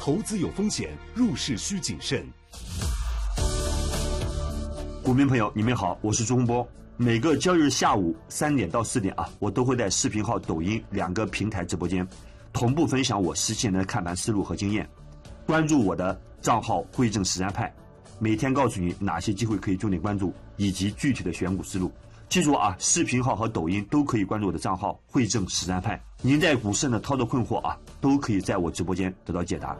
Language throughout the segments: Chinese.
投资有风险，入市需谨慎。 股民朋友，你们好，我是朱洪波。每个交易日下午3点到4点我都会在视频号、抖音2个平台直播间，同步分享我17年的看盘思路和经验。关注我的账号“汇证实战派”，每天告诉你哪些机会可以重点关注，以及具体的选股思路。记住视频号和抖音都可以关注我的账号“汇证实战派”。您在股市的操作困惑都可以在我直播间得到解答。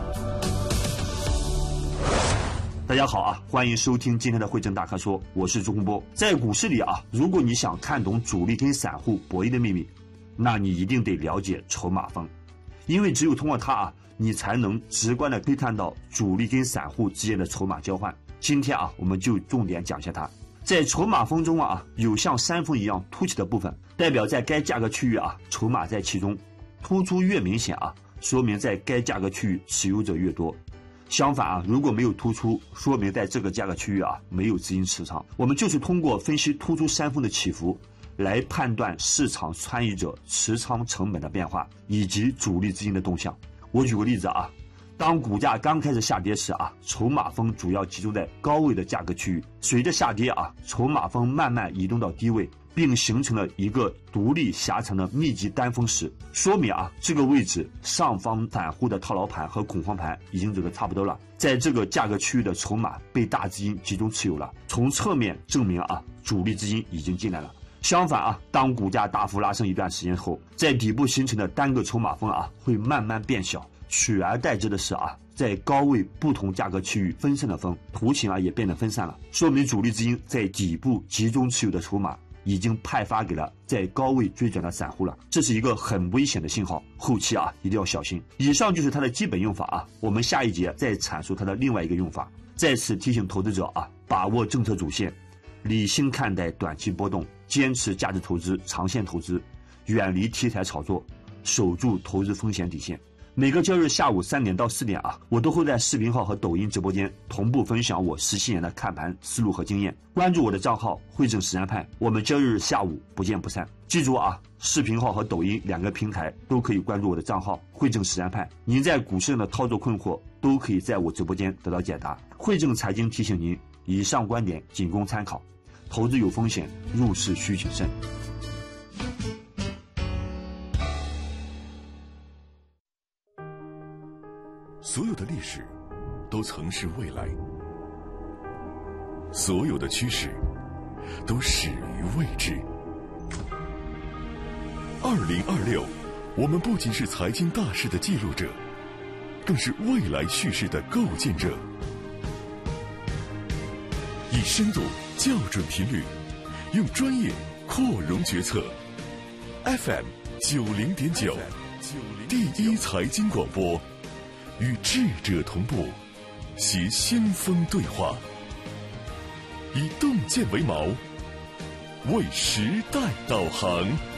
大家好欢迎收听今天的汇证大咖说，我是朱洪波。在股市里如果你想看懂主力跟散户博弈的秘密，那你一定得了解筹码峰，因为只有通过它你才能直观的可以看到主力跟散户之间的筹码交换。今天我们就重点讲一下它。在筹码峰中有像山峰一样凸起的部分，代表在该价格区域筹码在其中，突出越明显说明在该价格区域持有者越多。相反如果没有突出，说明在这个价格区域没有资金持仓。我们就是通过分析突出山峰的起伏，来判断市场参与者持仓成本的变化以及主力资金的动向。我举个例子当股价刚开始下跌时筹码峰主要集中在高位的价格区域，随着下跌筹码峰慢慢移动到低位，并形成了一个独立狭长的密集单峰时，说明这个位置上方散户的套牢盘和恐慌盘已经走得差不多了，在这个价格区域的筹码被大资金集中持有了，从侧面证明主力资金已经进来了。相反当股价大幅拉升一段时间后，在底部形成的单个筹码峰会慢慢变小，取而代之的是在高位不同价格区域分散的峰，图形也变得分散了，说明主力资金在底部集中持有的筹码已经派发给了在高位追涨的散户了，这是一个很危险的信号，后期一定要小心。以上就是它的基本用法我们下一节再阐述它的另外一个用法。再次提醒投资者把握政策主线，理性看待短期波动，坚持价值投资、长线投资，远离题材炒作，守住投资风险底线。每个交易日下午3点到4点我都会在视频号和抖音直播间同步分享我17年的看盘思路和经验。关注我的账号汇证实战派，我们交易日下午不见不散。记住视频号和抖音2个平台都可以关注我的账号汇证实战派。您在股市上的操作困惑都可以在我直播间得到解答。汇证财经提醒您，以上观点仅供参考，投资有风险，入市需谨慎。 所有的历史都曾是未来，所有的趋势都始于未知。2026，我们不仅是财经大事的记录者，更是未来叙事的构建者。以深度校准频率，用专业扩容决策。FM 90.9，第一财经广播。与智者同步，携先锋对话，以洞见为锚，为时代导航。